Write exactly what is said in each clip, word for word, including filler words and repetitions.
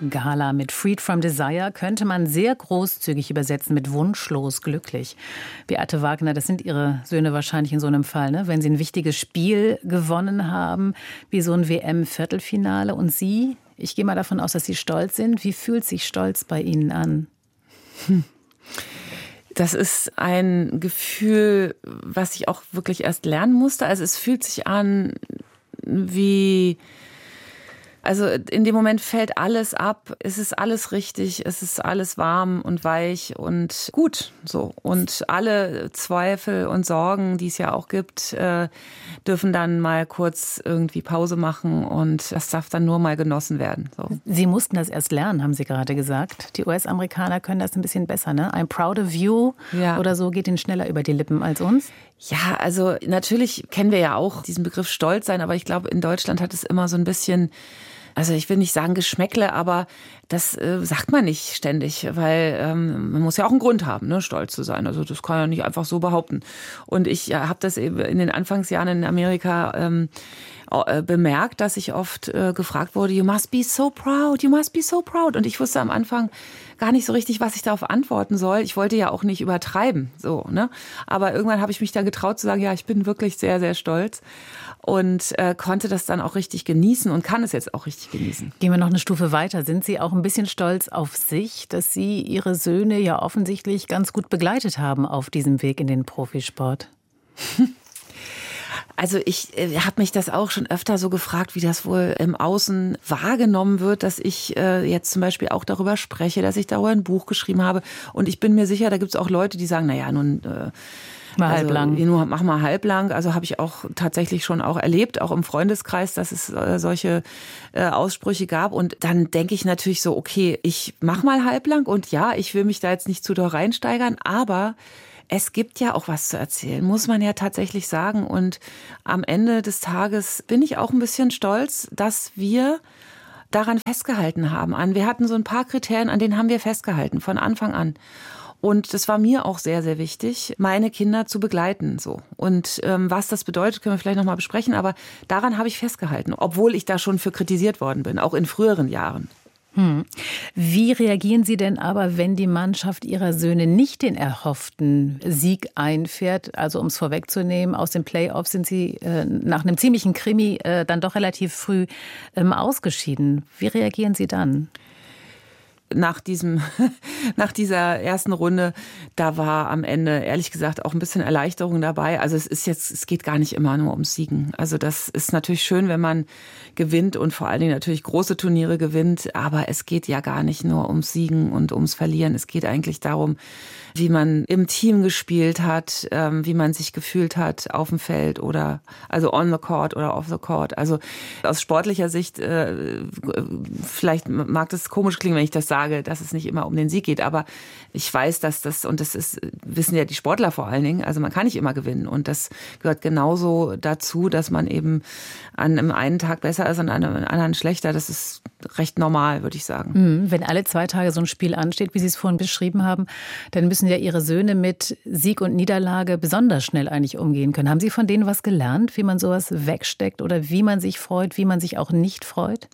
Gala mit Freed from Desire könnte man sehr großzügig übersetzen mit wunschlos glücklich. Beate Wagner, das sind Ihre Söhne wahrscheinlich in so einem Fall, ne? Wenn sie ein wichtiges Spiel gewonnen haben, wie so ein W M-Viertelfinale. Und Sie, ich gehe mal davon aus, dass Sie stolz sind. Wie fühlt sich Stolz bei Ihnen an? Hm. Das ist ein Gefühl, was ich auch wirklich erst lernen musste. Also es fühlt sich an wie... Also in dem Moment fällt alles ab, es ist alles richtig, es ist alles warm und weich und gut so. Und alle Zweifel und Sorgen, die es ja auch gibt, äh, dürfen dann mal kurz irgendwie Pause machen und das darf dann nur mal genossen werden. So. Sie mussten das erst lernen, haben Sie gerade gesagt. Die U S-Amerikaner können das ein bisschen besser, ne? I'm proud of you ja. Oder so geht Ihnen schneller über die Lippen als uns. Ja, also natürlich kennen wir ja auch diesen Begriff Stolz sein, aber ich glaube, in Deutschland hat es immer so ein bisschen... Also ich will nicht sagen Geschmäckle, aber das äh, sagt man nicht ständig, weil ähm, man muss ja auch einen Grund haben, ne, stolz zu sein. Also das kann ja nicht einfach so behaupten. Und ich äh, habe das eben in den Anfangsjahren in Amerika ähm, äh, bemerkt, dass ich oft äh, gefragt wurde, you must be so proud, you must be so proud. Und ich wusste am Anfang gar nicht so richtig, was ich darauf antworten soll. Ich wollte ja auch nicht übertreiben, so, ne? Aber irgendwann habe ich mich dann getraut zu sagen, ja, ich bin wirklich sehr, sehr stolz. Und äh, konnte das dann auch richtig genießen und kann es jetzt auch richtig genießen. Gehen wir noch eine Stufe weiter. Sind Sie auch ein bisschen stolz auf sich, dass Sie Ihre Söhne ja offensichtlich ganz gut begleitet haben auf diesem Weg in den Profisport? Also ich äh, habe mich das auch schon öfter so gefragt, wie das wohl im Außen wahrgenommen wird, dass ich äh, jetzt zum Beispiel auch darüber spreche, dass ich darüber ein Buch geschrieben habe. Und ich bin mir sicher, da gibt es auch Leute, die sagen, naja, nun... Äh, Mal also, halblang. Nur mach mal halblang. Also habe ich auch tatsächlich schon auch erlebt, auch im Freundeskreis, dass es äh, solche äh, Aussprüche gab. Und dann denke ich natürlich so, okay, ich mach mal halblang und ja, ich will mich da jetzt nicht zu doll reinsteigern, aber es gibt ja auch was zu erzählen, muss man ja tatsächlich sagen. Und am Ende des Tages bin ich auch ein bisschen stolz, dass wir daran festgehalten haben. Wir hatten so ein paar Kriterien, an denen haben wir festgehalten, von Anfang an. Und das war mir auch sehr, sehr wichtig, meine Kinder zu begleiten. So. Und ähm, was das bedeutet, können wir vielleicht noch mal besprechen. Aber daran habe ich festgehalten, obwohl ich da schon für kritisiert worden bin, auch in früheren Jahren. Hm. Wie reagieren Sie denn aber, wenn die Mannschaft Ihrer Söhne nicht den erhofften Sieg einfährt? Also um es vorwegzunehmen, aus den Playoffs sind Sie äh, nach einem ziemlichen Krimi äh, dann doch relativ früh ähm, ausgeschieden. Wie reagieren Sie dann? Nach diesem, nach dieser ersten Runde, da war am Ende ehrlich gesagt auch ein bisschen Erleichterung dabei. Also es ist jetzt, es geht gar nicht immer nur ums Siegen. Also das ist natürlich schön, wenn man gewinnt und vor allen Dingen natürlich große Turniere gewinnt. Aber es geht ja gar nicht nur ums Siegen und ums Verlieren. Es geht eigentlich darum, wie man im Team gespielt hat, wie man sich gefühlt hat auf dem Feld oder also on the court oder off the court. Also aus sportlicher Sicht, vielleicht mag das komisch klingen, wenn ich das sage, dass es nicht immer um den Sieg geht, aber ich weiß, dass das, und das ist, wissen ja die Sportler vor allen Dingen, also man kann nicht immer gewinnen und das gehört genauso dazu, dass man eben an einem einen Tag besser ist und an einem anderen schlechter. Das ist recht normal, würde ich sagen. Wenn alle zwei Tage so ein Spiel ansteht, wie Sie es vorhin beschrieben haben, dann müssen ja Ihre Söhne mit Sieg und Niederlage besonders schnell eigentlich umgehen können. Haben Sie von denen was gelernt, wie man sowas wegsteckt oder wie man sich freut, wie man sich auch nicht freut?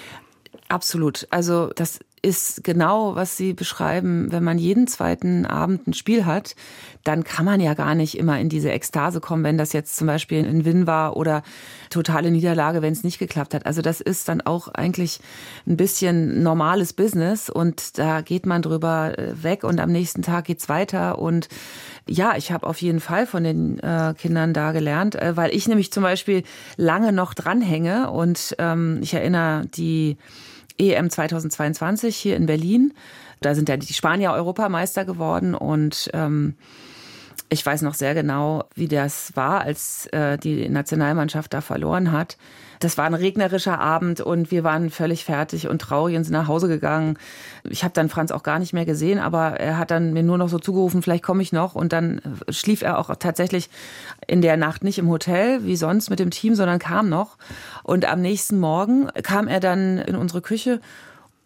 Absolut. Also das ist genau, was Sie beschreiben. Wenn man jeden zweiten Abend ein Spiel hat, dann kann man ja gar nicht immer in diese Ekstase kommen, wenn das jetzt zum Beispiel ein Win war oder totale Niederlage, wenn es nicht geklappt hat. Also das ist dann auch eigentlich ein bisschen normales Business und da geht man drüber weg und am nächsten Tag geht's weiter. Und ja, ich habe auf jeden Fall von den äh, Kindern da gelernt, äh, weil ich nämlich zum Beispiel lange noch dranhänge und ähm, ich erinnere die E M zweitausendzweiundzwanzig hier in Berlin. Da sind ja die Spanier Europameister geworden und ähm, ich weiß noch sehr genau, wie das war, als äh, die Nationalmannschaft da verloren hat. Das war ein regnerischer Abend und wir waren völlig fertig und traurig und sind nach Hause gegangen. Ich habe dann Franz auch gar nicht mehr gesehen, aber er hat dann mir nur noch so zugerufen, vielleicht komme ich noch. Und dann schlief er auch tatsächlich in der Nacht nicht im Hotel, wie sonst mit dem Team, sondern kam noch. Und am nächsten Morgen kam er dann in unsere Küche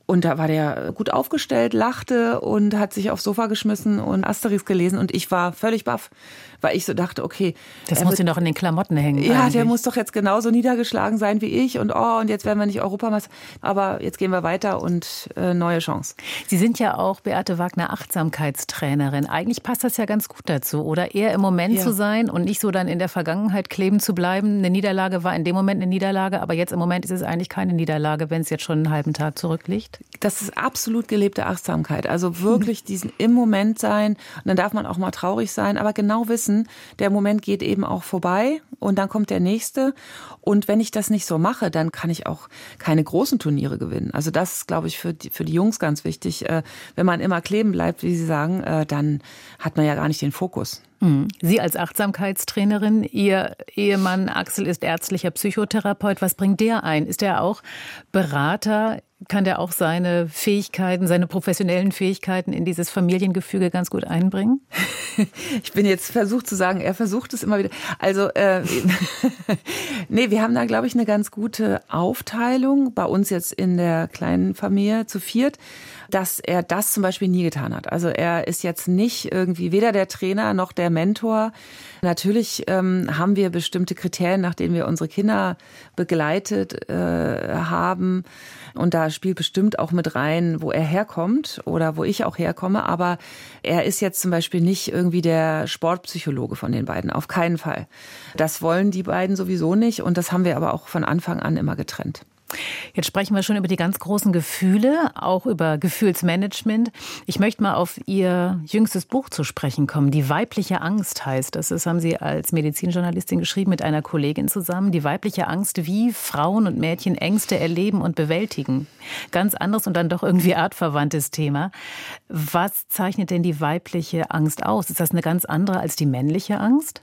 Und da war der gut aufgestellt, lachte und hat sich aufs Sofa geschmissen und Asterix gelesen. Und ich war völlig baff, weil ich so dachte, okay. Das muss ihn doch in den Klamotten hängen. Ja, eigentlich. Der muss doch jetzt genauso niedergeschlagen sein wie ich. Und oh, und jetzt werden wir nicht Europameister. Aber jetzt gehen wir weiter und äh, neue Chance. Sie sind ja auch, Beate Wagner, Achtsamkeitstrainerin. Eigentlich passt das ja ganz gut dazu, oder? Eher im Moment ja. zu sein und nicht so dann in der Vergangenheit kleben zu bleiben. Eine Niederlage war in dem Moment eine Niederlage, aber jetzt im Moment ist es eigentlich keine Niederlage, wenn es jetzt schon einen halben Tag zurückliegt. Das ist absolut gelebte Achtsamkeit. Also wirklich diesen im Moment sein. Und dann darf man auch mal traurig sein, aber genau wissen, der Moment geht eben auch vorbei und dann kommt der nächste. Und wenn ich das nicht so mache, dann kann ich auch keine großen Turniere gewinnen. Also das ist, glaube ich, für die, für die Jungs ganz wichtig. Wenn man immer kleben bleibt, wie Sie sagen, dann hat man ja gar nicht den Fokus. Sie als Achtsamkeitstrainerin, Ihr Ehemann Axel ist ärztlicher Psychotherapeut. Was bringt der ein? Ist er auch Berater? Kann der auch seine Fähigkeiten, seine professionellen Fähigkeiten in dieses Familiengefüge ganz gut einbringen? Ich bin jetzt versucht zu sagen, er versucht es immer wieder. Also, äh, nee, wir haben da, glaube ich, eine ganz gute Aufteilung bei uns jetzt in der kleinen Familie zu viert, dass er das zum Beispiel nie getan hat. Also er ist jetzt nicht irgendwie weder der Trainer noch der Mentor. Natürlich ähm, haben wir bestimmte Kriterien, nach denen wir unsere Kinder begleitet äh, haben. Und da spielt bestimmt auch mit rein, wo er herkommt oder wo ich auch herkomme. Aber er ist jetzt zum Beispiel nicht irgendwie der Sportpsychologe von den beiden. Auf keinen Fall. Das wollen die beiden sowieso nicht. Und das haben wir aber auch von Anfang an immer getrennt. Jetzt sprechen wir schon über die ganz großen Gefühle, auch über Gefühlsmanagement. Ich möchte mal auf Ihr jüngstes Buch zu sprechen kommen. Die weibliche Angst heißt das. Das haben Sie als Medizinjournalistin geschrieben mit einer Kollegin zusammen. Die weibliche Angst, wie Frauen und Mädchen Ängste erleben und bewältigen. Ganz anderes und dann doch irgendwie artverwandtes Thema. Was zeichnet denn die weibliche Angst aus? Ist das eine ganz andere als die männliche Angst?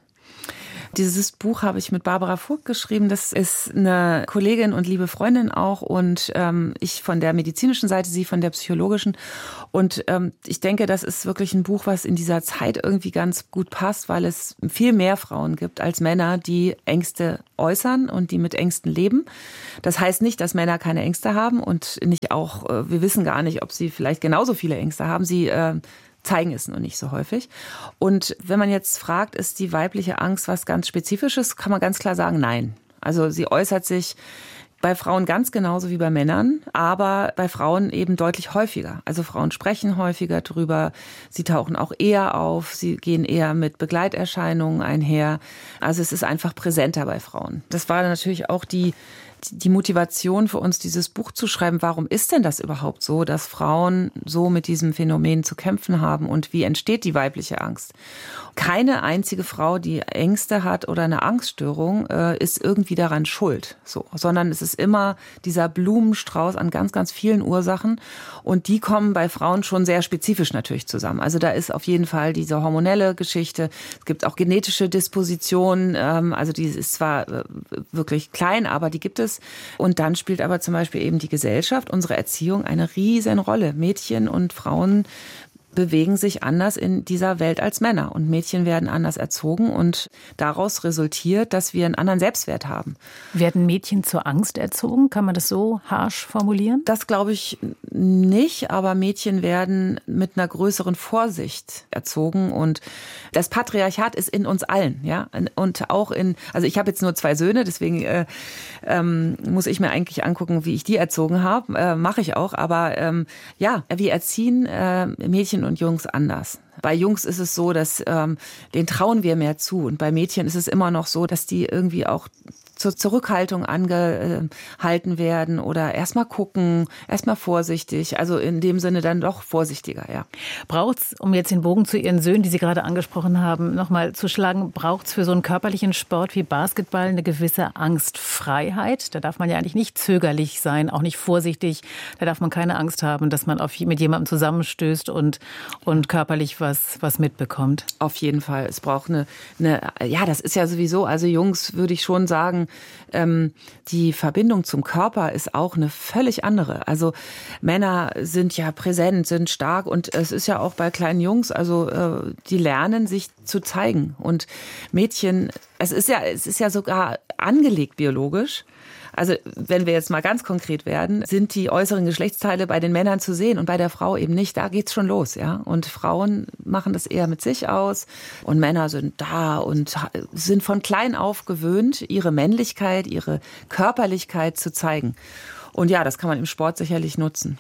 Dieses Buch habe ich mit Barbara Vogt geschrieben. Das ist eine Kollegin und liebe Freundin auch und ähm, ich von der medizinischen Seite, sie von der psychologischen. Und ähm, ich denke, das ist wirklich ein Buch, was in dieser Zeit irgendwie ganz gut passt, weil es viel mehr Frauen gibt als Männer, die Ängste äußern und die mit Ängsten leben. Das heißt nicht, dass Männer keine Ängste haben und nicht auch, äh, wir wissen gar nicht, ob sie vielleicht genauso viele Ängste haben. Sie äh, zeigen es nur nicht so häufig. Und wenn man jetzt fragt, ist die weibliche Angst was ganz Spezifisches, kann man ganz klar sagen, nein. Also sie äußert sich bei Frauen ganz genauso wie bei Männern, aber bei Frauen eben deutlich häufiger. Also Frauen sprechen häufiger drüber, sie tauchen auch eher auf, sie gehen eher mit Begleiterscheinungen einher. Also es ist einfach präsenter bei Frauen. Das war natürlich auch die die Motivation für uns, dieses Buch zu schreiben. Warum ist denn das überhaupt so, dass Frauen so mit diesem Phänomen zu kämpfen haben und wie entsteht die weibliche Angst? Keine einzige Frau, die Ängste hat oder eine Angststörung, ist irgendwie daran schuld, so, sondern es ist immer dieser Blumenstrauß an ganz, ganz vielen Ursachen und die kommen bei Frauen schon sehr spezifisch natürlich zusammen. Also da ist auf jeden Fall diese hormonelle Geschichte. Es gibt auch genetische Dispositionen, also die ist zwar wirklich klein, aber die gibt es. Und dann spielt aber zum Beispiel eben die Gesellschaft, unsere Erziehung eine riesen Rolle. Mädchen und Frauen bewegen sich anders in dieser Welt als Männer. Und Mädchen werden anders erzogen und daraus resultiert, dass wir einen anderen Selbstwert haben. Werden Mädchen zur Angst erzogen? Kann man das so harsch formulieren? Das glaube ich nicht, aber Mädchen werden mit einer größeren Vorsicht erzogen. Und das Patriarchat ist in uns allen, ja. Und auch in, also ich habe jetzt nur zwei Söhne, deswegen äh, ähm, muss ich mir eigentlich angucken, wie ich die erzogen habe. Äh, mache ich auch. Aber ähm, ja, wir erziehen äh, Mädchen und Jungs anders. Bei Jungs ist es so, dass ähm, denen trauen wir mehr zu. Und bei Mädchen ist es immer noch so, dass die irgendwie auch zur Zurückhaltung angehalten werden oder erstmal gucken, erstmal vorsichtig. Also in dem Sinne dann doch vorsichtiger, ja. Braucht's, um jetzt den Bogen zu Ihren Söhnen, die Sie gerade angesprochen haben, nochmal zu schlagen, braucht's für so einen körperlichen Sport wie Basketball eine gewisse Angstfreiheit? Da darf man ja eigentlich nicht zögerlich sein, auch nicht vorsichtig. Da darf man keine Angst haben, dass man auf, mit jemandem zusammenstößt und, und körperlich was, was mitbekommt. Auf jeden Fall. Es braucht eine, eine, ja, das ist ja sowieso, also Jungs würde ich schon sagen, ähm, die Verbindung zum Körper ist auch eine völlig andere. Also Männer sind ja präsent, sind stark und es ist ja auch bei kleinen Jungs, also äh, die lernen sich zu zeigen und Mädchen, es ist ja, es ist ja sogar angelegt biologisch. Also wenn wir jetzt mal ganz konkret werden, sind die äußeren Geschlechtsteile bei den Männern zu sehen und bei der Frau eben nicht. Da geht's schon los, ja. Und Frauen machen das eher mit sich aus und Männer sind da und sind von klein auf gewöhnt, ihre Männlichkeit, ihre Körperlichkeit zu zeigen. Und ja, das kann man im Sport sicherlich nutzen.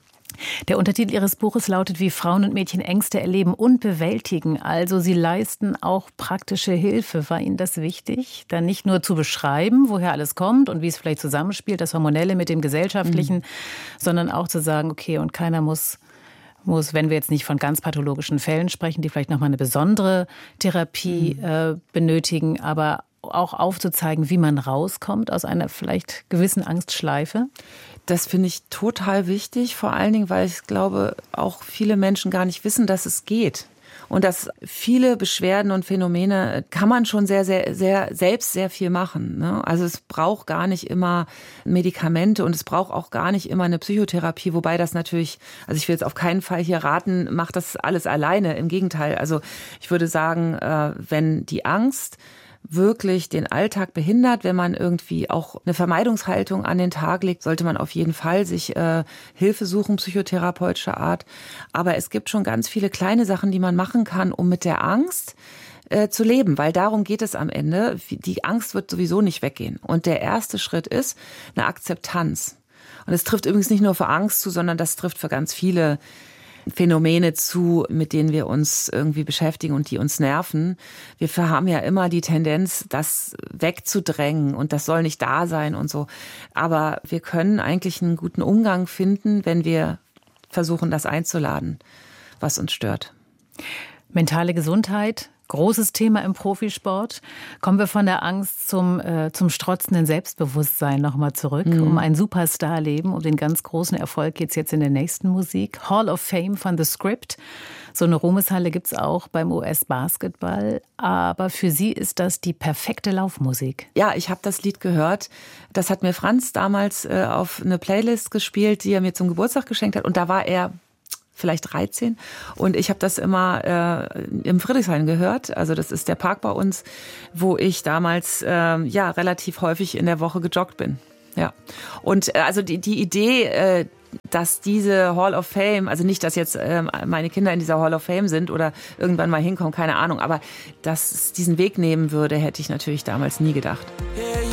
Der Untertitel Ihres Buches lautet, wie Frauen und Mädchen Ängste erleben und bewältigen. Also Sie leisten auch praktische Hilfe. War Ihnen das wichtig, dann nicht nur zu beschreiben, woher alles kommt und wie es vielleicht zusammenspielt, das Hormonelle mit dem Gesellschaftlichen, mhm. sondern auch zu sagen, okay, und keiner muss, muss, wenn wir jetzt nicht von ganz pathologischen Fällen sprechen, die vielleicht nochmal eine besondere Therapie mhm. äh, benötigen, aber auch aufzuzeigen, wie man rauskommt aus einer vielleicht gewissen Angstschleife? Das finde ich total wichtig, vor allen Dingen, weil ich glaube, auch viele Menschen gar nicht wissen, dass es geht. Und dass viele Beschwerden und Phänomene kann man schon sehr, sehr, sehr selbst sehr viel machen. Ne? Also es braucht gar nicht immer Medikamente und es braucht auch gar nicht immer eine Psychotherapie, wobei das natürlich, also ich will jetzt auf keinen Fall hier raten, macht das alles alleine. Im Gegenteil, also ich würde sagen, wenn die Angst wirklich den Alltag behindert, wenn man irgendwie auch eine Vermeidungshaltung an den Tag legt, sollte man auf jeden Fall sich äh, Hilfe suchen, psychotherapeutischer Art. Aber es gibt schon ganz viele kleine Sachen, die man machen kann, um mit der Angst äh, zu leben, weil darum geht es am Ende. Die Angst wird sowieso nicht weggehen. Und der erste Schritt ist eine Akzeptanz. Und es trifft übrigens nicht nur für Angst zu, sondern das trifft für ganz viele Phänomene zu, mit denen wir uns irgendwie beschäftigen und die uns nerven. Wir haben ja immer die Tendenz, das wegzudrängen und das soll nicht da sein und so. Aber wir können eigentlich einen guten Umgang finden, wenn wir versuchen, das einzuladen, was uns stört. Mentale Gesundheit, großes Thema im Profisport. Kommen wir von der Angst zum, äh, zum strotzenden Selbstbewusstsein nochmal zurück. Mhm. Um ein Superstar-Leben, um den ganz großen Erfolg geht es jetzt in der nächsten Musik. Hall of Fame von The Script. So eine Ruhmeshalle gibt es auch beim U S-Basketball. Aber für Sie ist das die perfekte Laufmusik. Ja, ich habe das Lied gehört. Das hat mir Franz damals äh, auf eine Playlist gespielt, die er mir zum Geburtstag geschenkt hat. Und da war er vielleicht dreizehn. Und ich habe das immer äh, im Friedrichshain gehört. Also das ist der Park bei uns, wo ich damals äh, ja relativ häufig in der Woche gejoggt bin. Ja. Und äh, also die, die Idee, äh, dass diese Hall of Fame, also nicht, dass jetzt äh, meine Kinder in dieser Hall of Fame sind oder irgendwann mal hinkommen, keine Ahnung, aber dass es diesen Weg nehmen würde, hätte ich natürlich damals nie gedacht. Yeah,